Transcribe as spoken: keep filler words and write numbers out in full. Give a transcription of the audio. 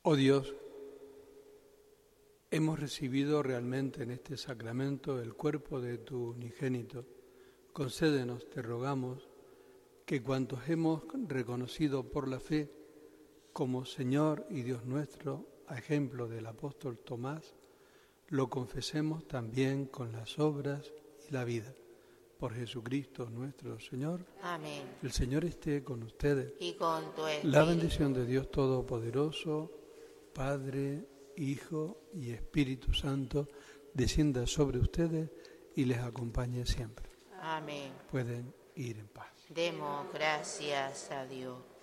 Oh Dios, hemos recibido realmente en este sacramento el cuerpo de tu unigénito. Concédenos, te rogamos, que cuantos hemos reconocido por la fe como Señor y Dios nuestro, a ejemplo del apóstol Tomás, lo confesemos también con las obras y la vida. Por Jesucristo nuestro Señor. Amén. El Señor esté con ustedes. Y con tu espíritu. La bendición de Dios Todopoderoso, Padre, Hijo y Espíritu Santo, descienda sobre ustedes y les acompañe siempre. Amén. Pueden ir en paz. Demos gracias a Dios.